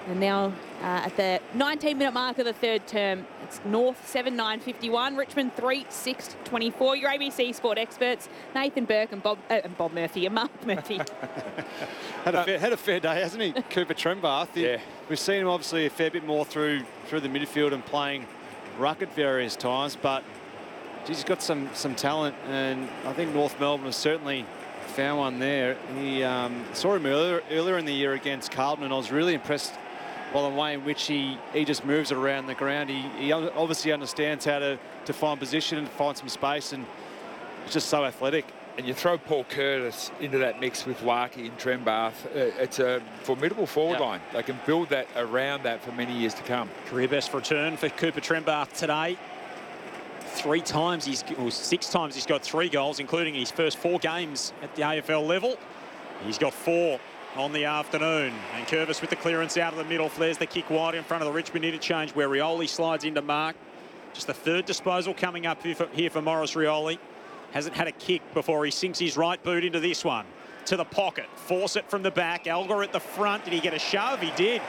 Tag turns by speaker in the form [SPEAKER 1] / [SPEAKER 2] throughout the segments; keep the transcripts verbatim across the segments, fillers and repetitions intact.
[SPEAKER 1] And now uh, at the nineteen minute mark of the third term, it's North seven nine fifty-one, Richmond three six twenty-four. Your A B C Sport experts, Nathan Burke and Bob uh, and Bob Murphy and Mark Murphy.
[SPEAKER 2] had, a fair, had a fair day, hasn't he, Cooper Trembath?
[SPEAKER 3] Yeah.
[SPEAKER 2] We've seen him obviously a fair bit more through through the midfield and playing ruck at various times, but geez, he's got some some talent, and I think North Melbourne has certainly found one there. He um, saw him earlier, earlier in the year against Carlton, and I was really impressed by the way in which he, he just moves it around the ground. He, he obviously understands how to, to find position and find some space, and he's just so athletic.
[SPEAKER 3] And you throw Paul Curtis into that mix with Larkey and Trembath, uh, it's a formidable forward
[SPEAKER 2] Yep.
[SPEAKER 3] line. They can build that around that for many years to come.
[SPEAKER 4] Career best return for Cooper Trembath today. Three times he's, or six times he's got three goals, including his first four games at the A F L level. He's got four on the afternoon. And Curvis with the clearance out of the middle, flares the kick wide in front of the Richmond interchange where Rioli slides into mark. Just the third disposal coming up here for, here for Maurice Rioli. Hasn't had a kick before he sinks his right boot into this one. To the pocket, force it from the back. Elgar at the front. Did he get a shove? He did.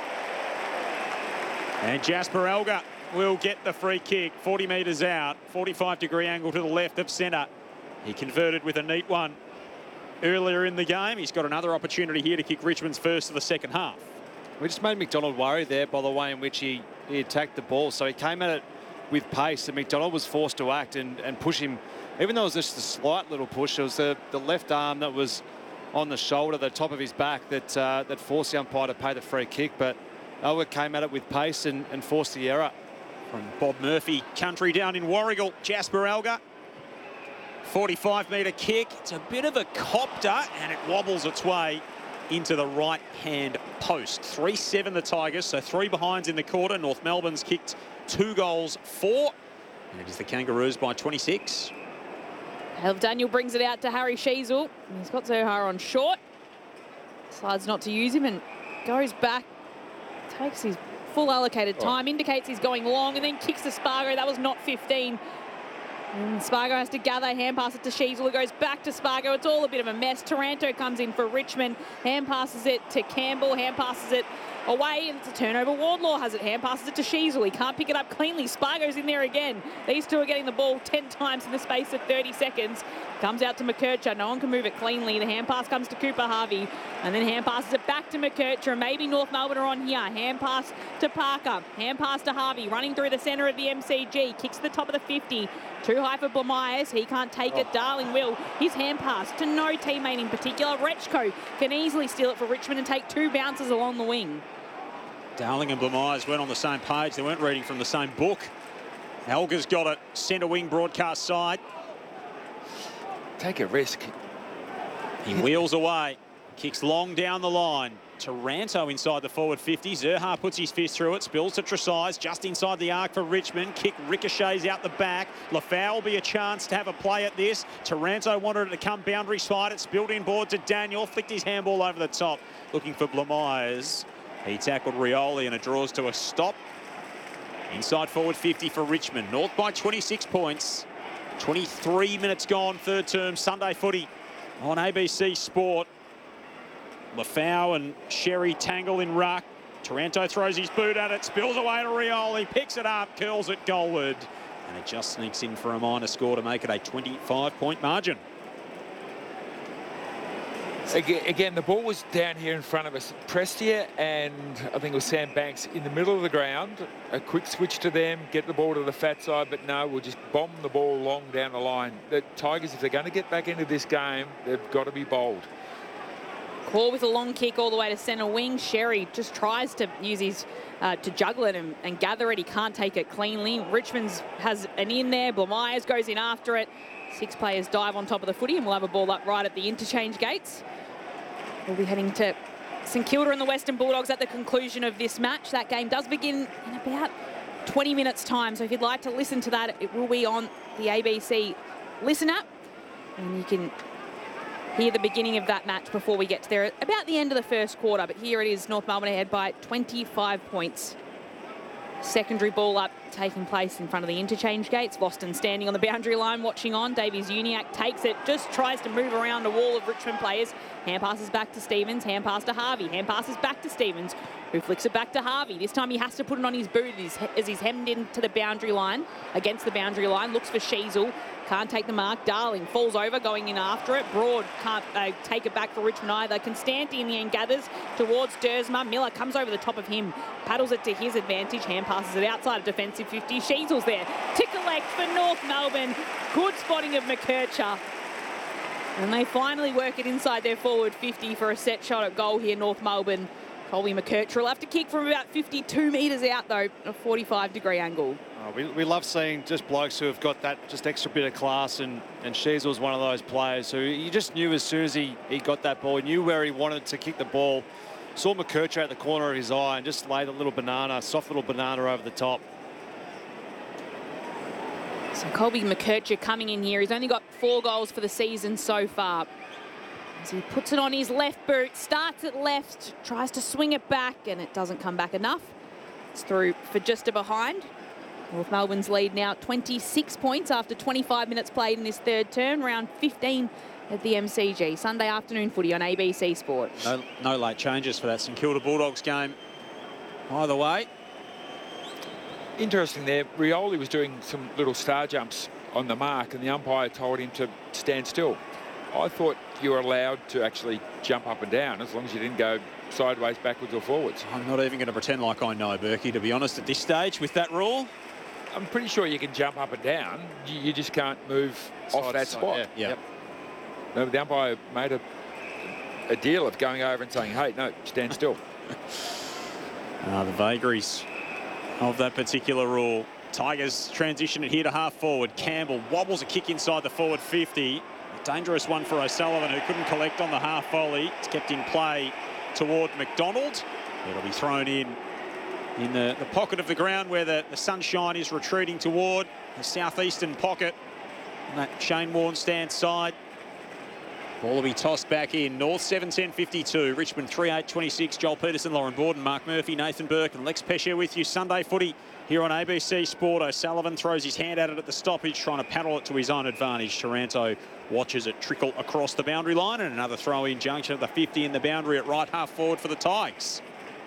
[SPEAKER 4] And Jasper Elgar will get the free kick. forty metres out, forty-five degree angle to the left of centre. He converted with a neat one earlier in the game. He's got another opportunity here to kick Richmond's first of the second half.
[SPEAKER 2] We just made McDonald worry there by the way in which he, he attacked the ball. So he came at it with pace, and McDonald was forced to act and, and push him. Even though it was just a slight little push, it was the, the left arm that was on the shoulder, the top of his back, that uh, that forced the umpire to pay the free kick. But Elgar came at it with pace and, and forced the error.
[SPEAKER 4] From Bob Murphy country down in Warragul, Jasper Elgar. forty-five metre kick. It's a bit of a copter, and it wobbles its way into the right-hand post. three seven the Tigers, so three behinds in the quarter. North Melbourne's kicked two goals, four. And it is the Kangaroos by twenty-six.
[SPEAKER 1] Well, Daniel brings it out to Harry Sheasel. He's got Zohar on short. Decides not to use him and goes back. Takes his full allocated time, oh. indicates he's going long, and then kicks to Spargo. That was not fifteen. And Spargo has to gather, hand pass it to Sheasel, who goes back to Spargo. It's all a bit of a mess. Taranto comes in for Richmond, hand passes it to Campbell, hand passes it away, and it's a turnover. Wardlaw has it, hand passes it to Sheasel. He can't pick it up cleanly. Spargo's in there again. These two are getting the ball ten times in the space of thirty seconds. Comes out to McKercher. No one can move it cleanly. The hand pass comes to Cooper Harvey, and then hand passes it back to McKercher. Maybe North Melbourne are on here. Hand pass to Parker. Hand pass to Harvey, running through the centre of the M C G. Kicks to the top of the fifty. Too high for Blamires. He can't take it. Darling will. His hand pass to no teammate in particular. Rechko can easily steal it for Richmond and take two bounces along the wing.
[SPEAKER 4] Darling and Blamires weren't on the same page. They weren't reading from the same book. Elgar's got it. Centre wing broadcast side.
[SPEAKER 3] Take a risk.
[SPEAKER 4] He wheels away. Kicks long down the line. Taranto inside the forward fifty. Zerha puts his fist through it. Spills to Tresize. Just inside the arc for Richmond. Kick ricochets out the back. Lafau will be a chance to have a play at this. Taranto wanted it to come boundary side. It's spilled inboard to Daniel. Flicked his handball over the top. Looking for Blamires. He tackled Rioli and it draws to a stop. Inside forward fifty for Richmond. North by twenty-six points. twenty-three minutes gone. Third term Sunday footy on A B C Sport. Lafau and Sherry tangle in ruck. Taranto throws his boot at it, spills away to Rioli, picks it up, curls it goalward. And it just sneaks in for a minor score to make it a twenty-five point margin.
[SPEAKER 3] Again, again, the ball was down here in front of us. Prestia and I think it was Sam Banks in the middle of the ground. A quick switch to them, get the ball to the fat side, but no, we'll just bomb the ball long down the line. The Tigers, if they're going to get back into this game, they've got to be bold.
[SPEAKER 1] Call with a long kick all the way to centre wing. Sherry just tries to use his, uh, to juggle it and, and gather it. He can't take it cleanly. Richmond's has an in there. Blamires goes in after it. Six players dive on top of the footy, and we'll have a ball up right at the interchange gates. We'll be heading to St Kilda and the Western Bulldogs at the conclusion of this match. That game does begin in about twenty minutes time. So if you'd like to listen to that, it will be on the A B C Listen app. And you can hear the beginning of that match before we get to there, about the end of the first quarter. But here it is, North Melbourne ahead by twenty-five points. Secondary ball up taking place in front of the interchange gates. Boston standing on the boundary line watching on. Davies Uniacke takes it, just tries to move around a wall of Richmond players. Hand passes back to Stevens, hand pass to Harvey, hand passes back to Stevens. who flicks it back to Harvey. This time he has to put it on his boot as he's, as he's hemmed into the boundary line, against the boundary line, looks for Sheasel. Can't take the mark. Darling falls over, going in after it. Broad can't uh, take it back for Richmond either. Constanti in the end gathers towards Dersma. Miller comes over the top of him, paddles it to his advantage, hand passes it outside of defensive fifty. Sheasel's there to collect for North Melbourne. Good spotting of McKercher. And they finally work it inside their forward fifty for a set shot at goal here, North Melbourne. Colby McKercher will have to kick from about fifty-two metres out, though, a forty-five degree angle.
[SPEAKER 2] Oh, we, we love seeing just blokes who have got that just extra bit of class, and, and Sheasel's one of those players who you just knew as soon as he, he got that ball, he knew where he wanted to kick the ball. Saw McKercher at the corner of his eye and just laid a little banana, soft little banana over the top.
[SPEAKER 1] So Colby McKercher coming in here. He's only got four goals for the season so far. As he puts it on his left boot, starts at left, tries to swing it back, and it doesn't come back enough. It's through for just a behind. North Melbourne's lead now twenty-six points after twenty-five minutes played in this third term, round fifteen at the M C G. Sunday afternoon footy on A B C Sport.
[SPEAKER 4] No, no late changes for that St Kilda Bulldogs game. Either way.
[SPEAKER 3] Interesting there, Rioli was doing some little star jumps on the mark and the umpire told him to stand still. I thought you were allowed to actually jump up and down as long as you didn't go sideways, backwards or forwards.
[SPEAKER 4] I'm not even going to pretend like I know, Berkey, to be honest, at this stage with that rule.
[SPEAKER 3] I'm pretty sure you can jump up and down. You, you just can't move
[SPEAKER 2] Side
[SPEAKER 3] off that
[SPEAKER 2] side,
[SPEAKER 3] spot.
[SPEAKER 2] yeah.
[SPEAKER 4] Yeah.
[SPEAKER 2] Yep.
[SPEAKER 3] No, the umpire made a, a deal of going over and saying, hey, no, stand still.
[SPEAKER 4] Uh, the vagaries of that particular rule. Tigers transition it here to half forward. Campbell wobbles a kick inside the forward fifty. A dangerous one for O'Sullivan, who couldn't collect on the half volley. It's kept in play toward McDonald. It'll be thrown in in the, the pocket of the ground where the, the sunshine is retreating toward the southeastern pocket on that Shane Warne stance side. Ball will be tossed back in. North seven ten fifty-two. Richmond three eight twenty-six. Joel Peterson, Lauren Borden, Mark Murphy, Nathan Burke and Lex Pescia with you. Sunday footy here on A B C Sport. O'Sullivan throws his hand at it at the stoppage, trying to paddle it to his own advantage. Taranto watches it trickle across the boundary line, and another throw-in junction at the fifty in the boundary at right half forward for the Tigers.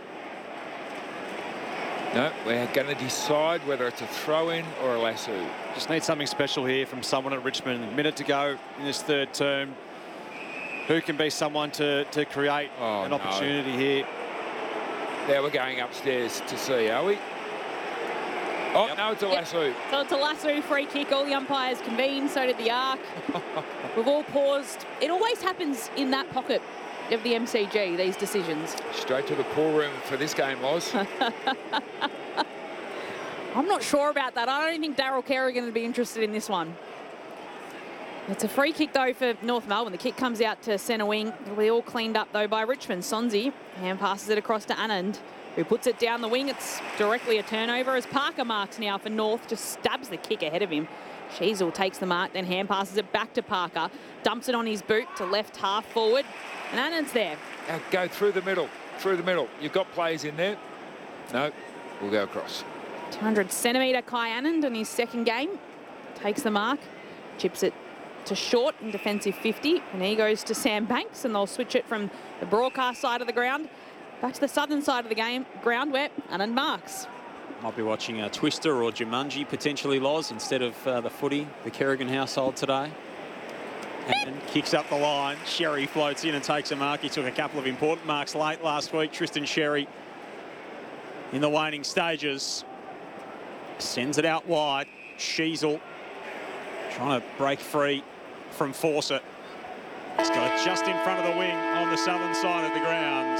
[SPEAKER 3] No, we're going to decide whether it's a throw-in or a lasso.
[SPEAKER 2] Just need something special here from someone at Richmond. A minute to go in this third term. Who can be someone to, to create
[SPEAKER 3] Oh,
[SPEAKER 2] an
[SPEAKER 3] no.
[SPEAKER 2] opportunity here?
[SPEAKER 3] Now we're going upstairs to see, are we? Oh,
[SPEAKER 2] Yep.
[SPEAKER 3] no, it's a
[SPEAKER 1] Yep.
[SPEAKER 3] lasso.
[SPEAKER 1] So it's a lasso free kick. All the umpires convened, so did the Arc. We've all paused. It always happens in that pocket of the M C G, these decisions.
[SPEAKER 3] Straight to the pool room for this game, Loz.
[SPEAKER 1] I'm not sure about that. I don't think Daryl Kerrigan would be interested in this one. It's a free kick, though, for North Melbourne. The kick comes out to centre wing. It'll be all cleaned up, though, by Richmond. Sonzi hand passes it across to Anand, who puts it down the wing. It's directly a turnover as Parker marks now for North. Just stabs the kick ahead of him. Sheasel takes the mark, then hand passes it back to Parker. Dumps it on his boot to left half forward. And Anand's there.
[SPEAKER 3] Now go through the middle, through the middle. You've got plays in there. No, we'll go across.
[SPEAKER 1] two hundred centimetre Kai Anand in his second game. Takes the mark, chips it to short in defensive fifty, and he goes to Sam Banks, and they'll switch it from the broadcast side of the ground back to the southern side of the game ground where Anand marks.
[SPEAKER 4] Might be watching a Twister or Jumanji potentially, Loz, instead of uh, the footy, the Kerrigan household today. And kicks up the line. Sherry floats in and takes a mark. He took a couple of important marks late last week. Tristan Sherry in the waning stages. Sends it out wide. Sheasel trying to break free from Fawcett. He's got it just in front of the wing on the southern side of the grounds.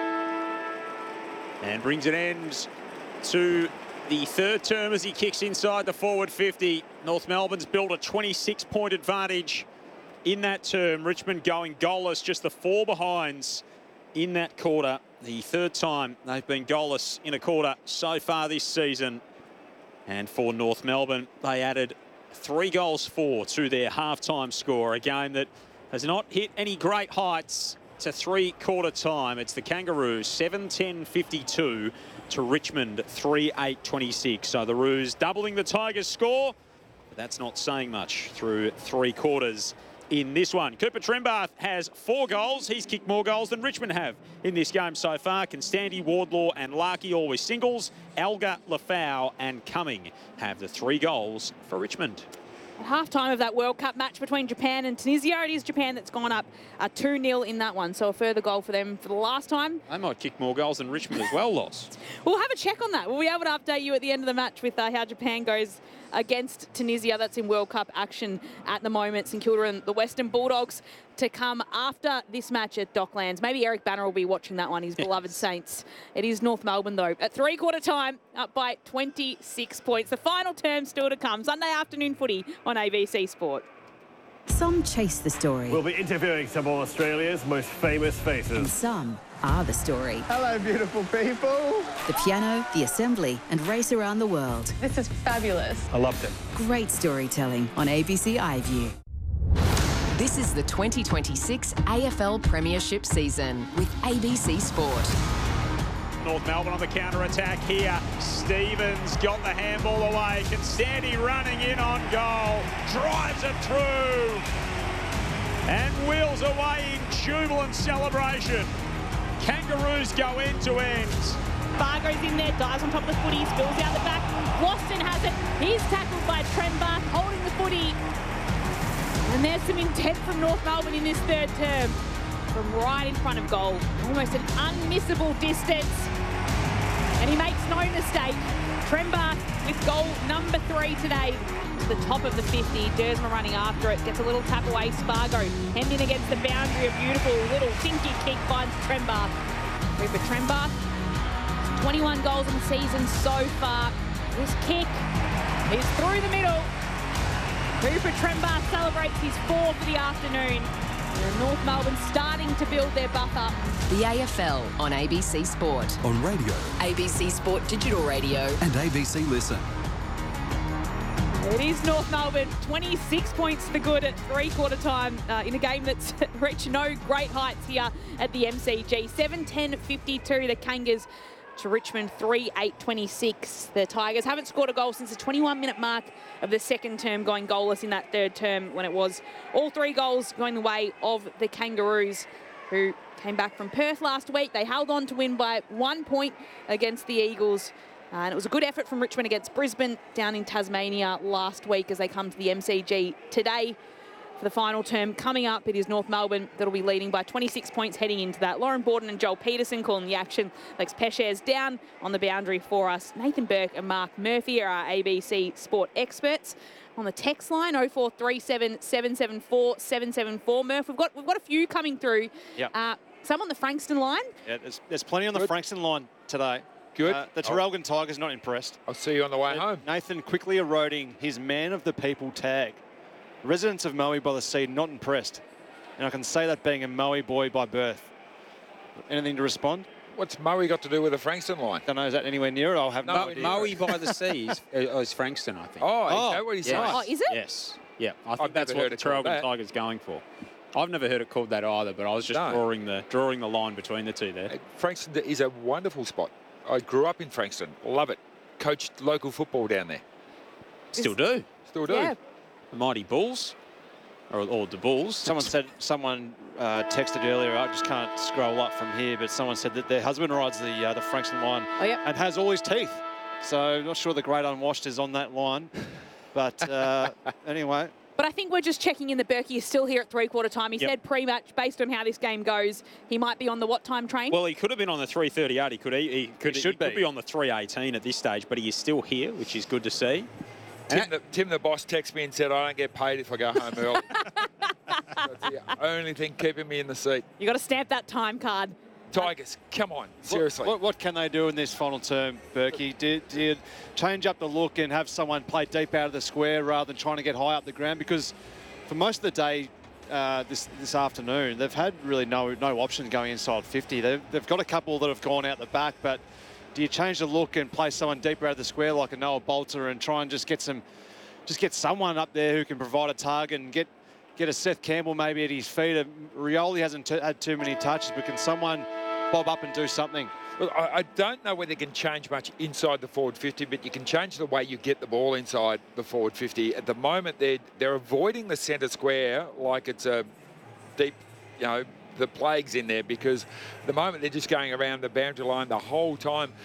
[SPEAKER 4] And brings an end to the third term as he kicks inside the forward fifty. North Melbourne's built a twenty-six point advantage in that term. Richmond going goalless, just the four behinds in that quarter. The third time they've been goalless in a quarter so far this season. And for North Melbourne, they added three goals for to their halftime score. A game that has not hit any great heights to three-quarter time. It's the Kangaroos seven ten fifty-two to Richmond three eight twenty-six. So the Roos doubling the Tigers' score, but that's not saying much through three quarters in this one. Cooper Trembath has four goals. He's kicked more goals than Richmond have in this game so far. Constanti, Wardlaw and Larkey all with singles. Alga, Lafau and Cumming have the three goals for Richmond.
[SPEAKER 1] At half-time of that World Cup match between Japan and Tunisia, it is Japan that's gone up uh, two nil in that one. So a further goal for them for the last time.
[SPEAKER 4] They might kick more goals than Richmond as well, Loss.
[SPEAKER 1] We'll have a check on that. We'll be able to update you at the end of the match with uh, how Japan goes against Tunisia. That's in World Cup action at the moment. St Kilda and the Western Bulldogs to come after this match at Docklands. Maybe Eric Banner will be watching that one, his beloved Saints. It is North Melbourne, though. At three-quarter time, up by twenty-six points. The final term still to come. Sunday afternoon footy on A B C Sport.
[SPEAKER 5] Some chase the story.
[SPEAKER 6] We'll be interviewing some of Australia's most famous faces.
[SPEAKER 5] And some are the story.
[SPEAKER 7] Hello, beautiful people.
[SPEAKER 5] The piano, the assembly, and race around the world.
[SPEAKER 8] This is fabulous.
[SPEAKER 6] I loved it.
[SPEAKER 5] Great storytelling on A B C iView.
[SPEAKER 9] This is the twenty twenty-six A F L Premiership season with A B C Sport.
[SPEAKER 4] North Melbourne on the counter-attack here. Stevens got the handball away. Constanti running in on goal. Drives it through. And wheels away in jubilant celebration. Kangaroos go end to end.
[SPEAKER 1] Fargo's in there, dives on top of the footy, spills out the back. Lawson has it. He's tackled by Trembath, holding the footy. And there's some intent from North Melbourne in this third term. From right in front of goal. Almost an unmissable distance. And he makes no mistake. Trembath with goal number three today. To the top of the fifty. Dersma running after it. Gets a little tap away. Spargo hemmed in against the boundary. A beautiful little thinky kick finds Trembath. Rupert Trembath. twenty-one goals in the season so far. This kick is through the middle. Rupert Trembath celebrates his fourth for the afternoon. And North Melbourne starting to build their buffer.
[SPEAKER 9] The A F L on A B C Sport.
[SPEAKER 10] On radio.
[SPEAKER 9] A B C Sport Digital Radio.
[SPEAKER 10] And A B C Listen.
[SPEAKER 1] It is North Melbourne, twenty-six points for good at three-quarter time uh, in a game that's reached no great heights here at the M C G. seven ten fifty-two, the Kangas to Richmond, three eight twenty-six. The Tigers haven't scored a goal since the twenty-one minute mark of the second term, going goalless in that third term when it was all three goals going the way of the Kangaroos, who came back from Perth last week. They held on to win by one point against the Eagles. Uh, and it was a good effort from Richmond against Brisbane down in Tasmania last week as they come to the M C G today. For the final term coming up, it is North Melbourne that'll be leading by twenty-six points heading into that. Lauren Borden and Joel Peterson calling the action. Lex Peshez down on the boundary for us. Nathan Burke and Mark Murphy are our A B C Sport experts. On the text line, oh four three seven, seven seven four, seven seven four. Murph, we've got we've got a few coming through.
[SPEAKER 2] Yep.
[SPEAKER 1] Uh, some on the Frankston line.
[SPEAKER 2] Yeah, there's, there's plenty on the
[SPEAKER 3] Good.
[SPEAKER 2] Frankston line today.
[SPEAKER 3] Good.
[SPEAKER 2] Uh, the Terrelgan Tigers not impressed.
[SPEAKER 3] I'll see you on the way home.
[SPEAKER 2] Nathan quickly eroding his man of the people tag. Residents of Maui by the Sea not impressed. And I can say that being a Maui boy by birth. Anything to respond?
[SPEAKER 3] What's Murray got to do with the Frankston line?
[SPEAKER 2] Don't know, is that anywhere near it? I'll have no,
[SPEAKER 3] No,
[SPEAKER 2] idea.
[SPEAKER 4] Maui by the Sea is, is Frankston, I think.
[SPEAKER 3] Oh,
[SPEAKER 2] Oh,
[SPEAKER 3] is that what he's
[SPEAKER 4] yes.
[SPEAKER 3] saying?
[SPEAKER 1] Oh, is it?
[SPEAKER 4] Yes. Yeah, I think
[SPEAKER 3] I've
[SPEAKER 4] that's
[SPEAKER 3] never
[SPEAKER 4] what
[SPEAKER 3] heard
[SPEAKER 4] the
[SPEAKER 3] it called
[SPEAKER 4] Terrelgan
[SPEAKER 3] that.
[SPEAKER 4] Tigers going for. I've never heard it called that either, but I was just
[SPEAKER 3] No.
[SPEAKER 4] drawing the drawing the line between the two there.
[SPEAKER 3] Uh, Frankston is a wonderful spot. I grew up in Frankston. Love it. Coached local football down there.
[SPEAKER 4] Still do.
[SPEAKER 3] Still do.
[SPEAKER 1] Yeah.
[SPEAKER 4] The Mighty Bulls, or, or the Bulls.
[SPEAKER 2] Someone said, someone uh, texted earlier, I just can't scroll up from here, but someone said that their husband rides the uh, the Frankston line
[SPEAKER 1] Oh, yeah.
[SPEAKER 2] and has all his teeth. So not sure the great unwashed is on that line. But uh, anyway,
[SPEAKER 1] But I think we're just checking in that Berkey is still here at three-quarter time. He
[SPEAKER 4] Yep.
[SPEAKER 1] said pre-match, based on how this game goes, he might be on the what time train?
[SPEAKER 4] Well, he could have been on the three thirty-eight. He could. He, he could.
[SPEAKER 2] He should
[SPEAKER 4] he could
[SPEAKER 2] be.
[SPEAKER 4] be on the three eighteen at this stage, but he is still here, which is good to see.
[SPEAKER 3] Tim the, Tim, the boss, texted me and said, I don't get paid if I go home early. That's the only thing keeping me in the seat.
[SPEAKER 1] You got to stamp that time card.
[SPEAKER 3] Tigers, come on, seriously.
[SPEAKER 2] What, what, what can they do in this final term, Berkey? Did, did change up the look and have someone play deep out of the square rather than trying to get high up the ground? Because for most of the day uh, this this afternoon, they've had really no no options going inside fifty. They've, they've got a couple that have gone out the back, but do you change the look and play someone deeper out of the square like a Noah Bolter and try and just get some, just get someone up there who can provide a target and get get a Seth Campbell maybe at his feet? Rioli hasn't t had too many touches, but can someone bob up and do something?
[SPEAKER 3] Well, I, I don't know whether you can change much inside the forward fifty, but you can change the way you get the ball inside the forward fifty. At the moment, they're, they're avoiding the centre square like it's a deep, you know, the plague's in there, because at the moment they're just going around the boundary line the whole time.